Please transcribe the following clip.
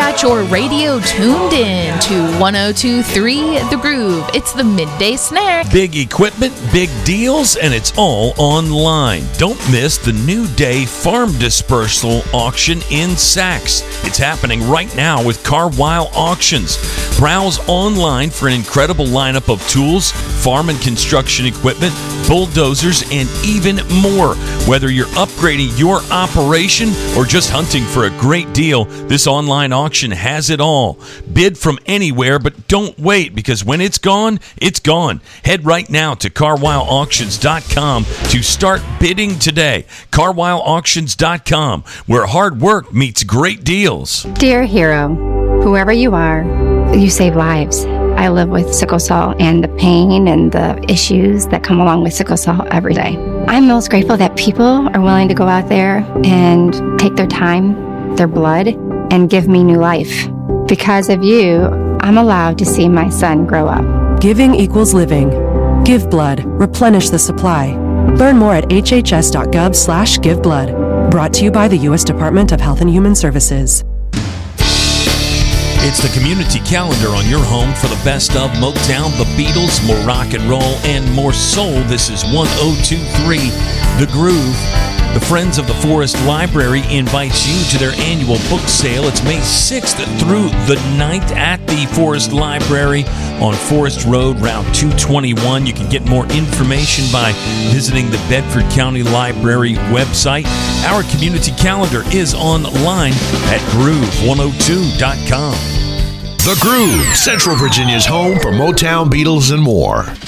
got your radio tuned in to 102.3 The Groove. It's the Midday Snack. Big equipment, big deals, and it's all online. Don't miss the New Day Farm Dispersal Auction in Sachs. It's happening right now with Carwile Auctions. Browse online for an incredible lineup of tools, farm and construction equipment, bulldozers, and even more. Whether you're upgrading your operation or just hunting for a great deal, this online auction has it all. Bid from anywhere, but don't wait, because when it's gone, it's gone. Head right now to CarwileAuctions.com to start bidding today. CarwileAuctions.com, where hard work meets great deals. Dear hero, whoever you are, you save lives. I live with sickle cell and the pain and the issues that come along with sickle cell every day. I'm most grateful that people are willing to go out there and take their time, their blood, and give me new life. Because of you, I'm allowed to see my son grow up. Giving equals living. Give blood. Replenish the supply. Learn more at hhs.gov/giveblood. Brought to you by the U.S. Department of Health and Human Services. It's the community calendar on your home for the best of Motown, the Beatles, more rock and roll, and more soul. This is 1023 The Groove. The Friends of the Forest Library invites you to their annual book sale. It's May 6th through the 9th at the Forest Library on Forest Road, Route 221. You can get more information by visiting the Bedford County Library website. Our community calendar is online at groove102.com. The Groove, Central Virginia's home for Motown, Beatles, and more.